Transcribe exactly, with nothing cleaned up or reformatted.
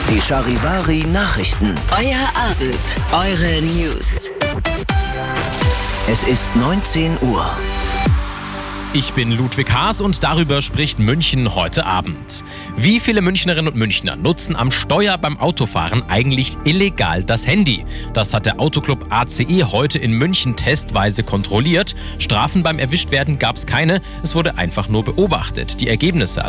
Die Charivari Nachrichten. Euer Abend, eure News. Es ist neunzehn Uhr. Ich bin Ludwig Haas und darüber spricht München heute Abend. Wie viele Münchnerinnen und Münchner nutzen am Steuer beim Autofahren eigentlich illegal das Handy? Das hat der Autoclub A C E heute in München testweise kontrolliert. Strafen beim Erwischtwerden gab es keine, es wurde einfach nur beobachtet. Die Ergebnisse